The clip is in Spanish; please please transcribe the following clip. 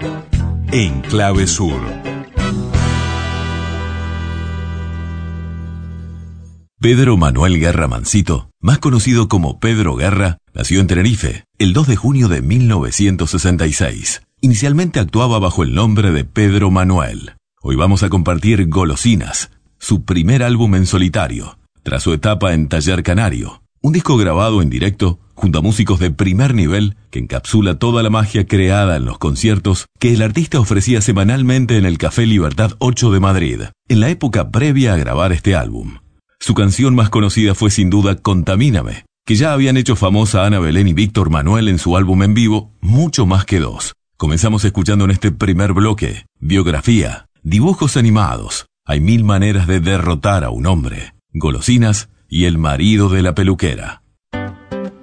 En Clave Sur. Pedro Manuel Guerra Mansito, más conocido como Pedro Guerra, nació en Tenerife el 2 de junio de 1966. Inicialmente actuaba bajo el nombre de Pedro Manuel. Hoy vamos a compartir Golosinas, su primer álbum en solitario, tras su etapa en Taller Canario, un disco grabado en directo junto a músicos de primer nivel que encapsula toda la magia creada en los conciertos que el artista ofrecía semanalmente en el Café Libertad 8 de Madrid, en la época previa a grabar este álbum. Su canción más conocida fue sin duda Contamíname, que ya habían hecho famosa a Ana Belén y Víctor Manuel en su álbum en vivo Mucho Más que Dos. Comenzamos escuchando en este primer bloque biografía, dibujos animados, Hay mil maneras de derrotar a un hombre, Golosinas y El marido de la peluquera.